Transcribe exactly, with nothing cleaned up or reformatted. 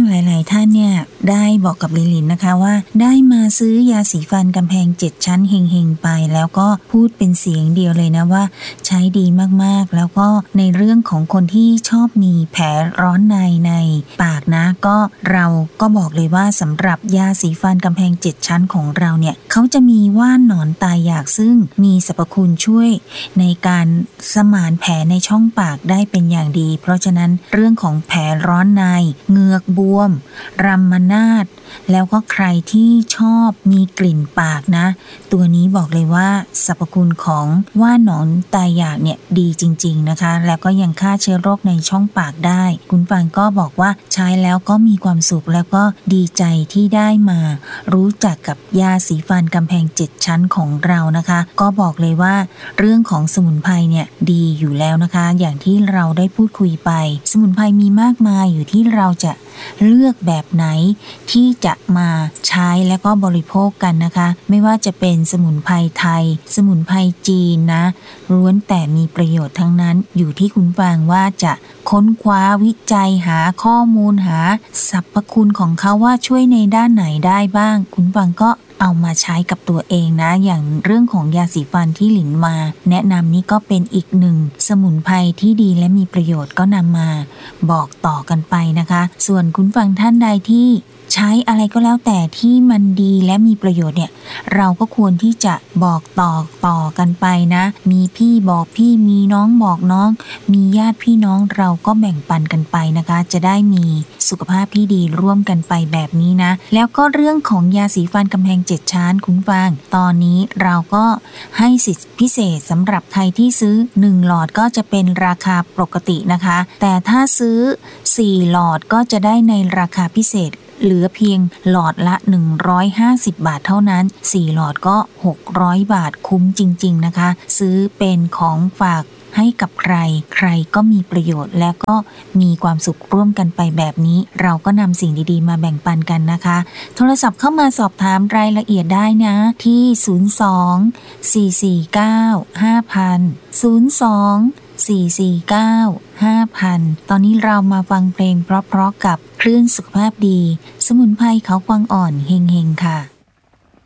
หลายๆท่านเนี่ยได้บอกกับลิลินนะคะว่าได้มาซื้อยาสีฟันกำแพงเจ็ดชั้นเฮงๆไปแล้วก็พูดเป็นเสียงเดียวเลยนะว่าใช้ดีมากๆแล้วก็ในเรื่องของคนที่ชอบมีแผลร้อนในในปากนะก็เราก็บอกเลยว่าสำหรับยาสีฟันกำแพงเจ็ดชั้นของเราเนี่ยเขาจะมีว่านหนอนตายอยากซึ่งมีสรรพคุณช่วยในการสมานแผลในช่องปากได้เป็นอย่างดีเพราะฉะนั้นเรื่องของแผลร้อนในเหงือกบวมรัมมานาดแล้วก็ใครที่ชอบมีกลิ่นปากนะตัวนี้บอกเลยว่าสรรพคุณของว่านหนอนตายอยากเนี่ยดีจริงๆนะคะแล้วก็ยังฆ่าเชื้อโรคในช่องปากได้คุณฟังก็บอกว่าใช้แล้วก็มีความสุขแล้วก็ดีใจที่ได้มารู้จักกับยาสีฟันกำแพงเจ็ดชั้นของเรานะคะก็บอกเลยว่าเรื่องของสมุนไพรเนี่ยดีอยู่แล้วนะคะอย่างที่เราได้พูดคุยไปสมุนไพรมีมากมายอยู่ที่เราจะเลือกแบบไหนที่จะมาใช้และก็บริโภคกันนะคะไม่ว่าจะเป็นสมุนไพรไทยสมุนไพรจีนนะล้วนแต่มีประโยชน์ทั้งนั้นอยู่ที่คุณฟังว่าจะค้นคว้าวิจัยหาข้อมูลหาสรรพคุณของเขาว่าช่วยในด้านไหนได้บ้างคุณฟังก็เอามาใช้กับตัวเองนะอย่างเรื่องของยาสีฟันที่หลินมาแนะนำนี้ก็เป็นอีกหนึ่งสมุนไพรที่ดีและมีประโยชน์ก็นำมาบอกต่อกันไปนะคะส่วนคุณฟังท่านใดที่ใช้อะไรก็แล้วแต่ที่มันดีและมีประโยชน์เนี่ยเราก็ควรที่จะบอกต่อต่อกันไปนะมีพี่บอกพี่มีน้องบอกน้องมีญาติพี่น้องเราก็แบ่งปันกันไปนะคะจะได้มีสุขภาพที่ดีร่วมกันไปแบบนี้นะแล้วก็เรื่องของยาสีฟันกำแพงเจ็ดชั้นคุณฟังตอนนี้เราก็ให้สิทธิพิเศษสำหรับใครที่ซื้อหนึ่งหลอดก็จะเป็นราคาปกตินะคะแต่ถ้าซื้อสี่หลอดก็จะได้ในราคาพิเศษเหลือเพียงหลอดละหนึ่งร้อยห้าสิบบาทเท่านั้นสี่หลอดก็หกร้อยบาทคุ้มจริงๆนะคะซื้อเป็นของฝากให้กับใครใครก็มีประโยชน์และก็มีความสุขร่วมกันไปแบบนี้เราก็นำสิ่งดีๆมาแบ่งปันกันนะคะโทรศัพท์เข้ามาสอบถามรายละเอียดได้นะที่ศูนย์ สอง สี่ สี่ เก้า ห้า ศูนย์ ศูนย์ สอง สี่ สี่ เก้า ห้า ศูนย์ ตอนนี้เรามาฟังเพลงเพราะๆกับคลื่นสุขภาพดีสมุนไพรเขากวางอ่อนเฮงๆค่ะ